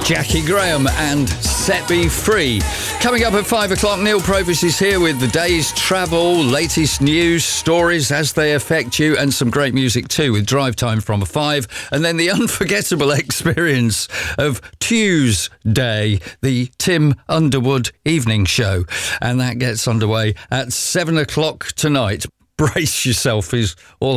Jackie Graham and Set Me Free. Coming up at 5 o'clock, Neil Provis is here with the day's travel, latest news, stories as they affect you, and some great music too with Drive Time from 5. And then the unforgettable experience of Tuesday, the Tim Underwood evening show. And that gets underway at 7 o'clock tonight. Brace yourself is all